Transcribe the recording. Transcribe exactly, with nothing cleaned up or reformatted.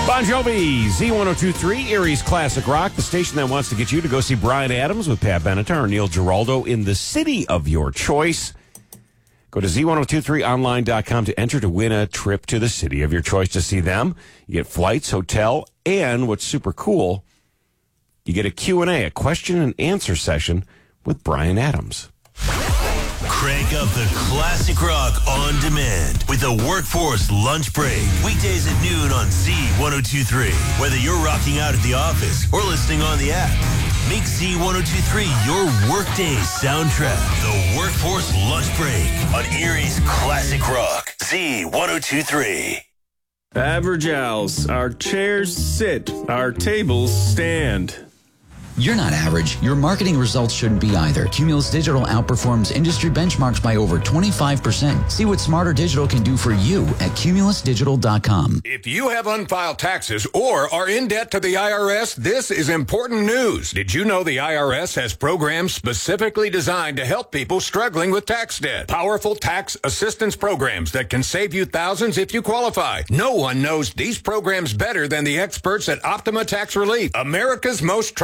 Bon Jovi, Z ten twenty-three, Erie's Classic Rock, the station that wants to get you to go see Bryan Adams with Pat Benatar or Neil Giraldo in the city of your choice. Go to Z ten twenty-three online dot com to enter to win a trip to the city of your choice to see them. You get flights, hotel, and what's super cool, you get a Q and A, a question and answer session with Bryan Adams. Crank up the classic rock on demand with the Workforce Lunch Break. Weekdays at noon on Z ten twenty-three. Whether you're rocking out at the office or listening on the app, make Z ten twenty-three your workday soundtrack. The Workforce Lunch Break on Erie's Classic Rock. Z ten twenty-three. Average Al's. Our chairs sit. Our tables stand. You're not average. Your marketing results shouldn't be either. Cumulus Digital outperforms industry benchmarks by over twenty-five percent. See what Smarter Digital can do for you at cumulus digital dot com. If you have unfiled taxes or are in debt to the I R S, this is important news. Did you know the I R S has programs specifically designed to help people struggling with tax debt? Powerful tax assistance programs that can save you thousands if you qualify. No one knows these programs better than the experts at Optima Tax Relief, America's most